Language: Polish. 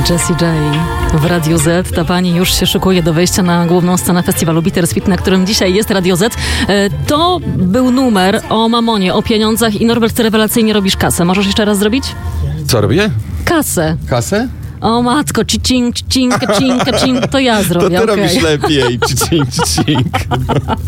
Jessie J w Radiu Z. Ta pani już się szykuje do wejścia na główną scenę festiwalu Bittersweet, na którym dzisiaj jest Radio Z. To był numer o mamonie, o pieniądzach i Norbert, ty rewelacyjnie robisz kasę. Możesz jeszcze raz zrobić? Co robię? Kasę. Kasę? O matko, cicink, cicink, to ja zrobię. To ty robisz lepiej. Cicink.